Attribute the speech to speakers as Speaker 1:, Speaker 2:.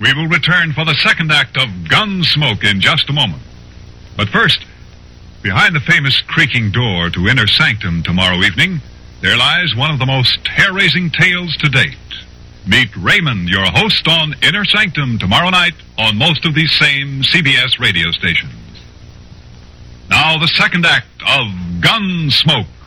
Speaker 1: We will return for the second act of Gunsmoke in just a moment. But first, behind the famous creaking door to Inner Sanctum tomorrow evening, there lies one of the most hair-raising tales to date. Meet Raymond, your host, on Inner Sanctum tomorrow night on most of these same CBS radio stations. Now, the second act of Gunsmoke.